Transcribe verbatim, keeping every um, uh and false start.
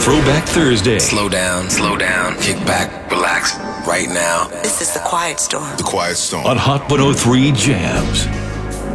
Throwback Thursday. Slow down, slow down, kick back, relax, right now. This is The Quiet Storm. The Quiet Storm. On Hot one oh three Jams.